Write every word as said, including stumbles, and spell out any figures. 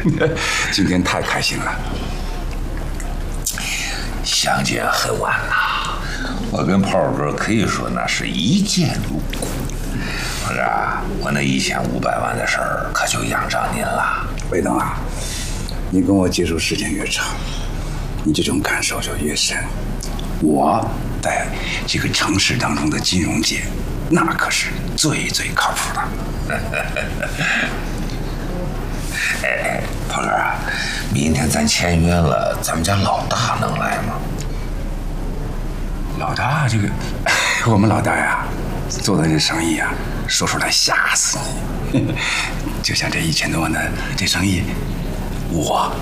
今天太开心了。 相见恨晚呐，我跟炮哥可以说那是一见如故。炮哥啊，我那一千五百万的事儿可就仰仗您了。 魏东啊，你跟我接触时间越长，你这种感受就越深。我在这个城市当中的金融界，那可是最最靠谱的。 哎哎，炮哥啊，明天咱签约了，咱们家老大能来吗？ 老大，这个我们老大呀，做的这生意啊，说出来吓死你。就像这一千多万的这生意，我